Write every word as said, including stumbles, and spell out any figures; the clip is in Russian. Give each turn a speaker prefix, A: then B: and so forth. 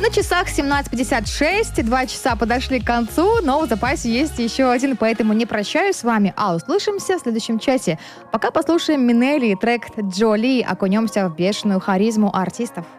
A: На часах семнадцать пятьдесят шесть, два часа подошли к концу, но в запасе есть еще один, поэтому не прощаюсь с вами, а услышимся в следующем часе. Пока послушаем Минелли и трек Джоли, окунемся в бешеную харизму артистов.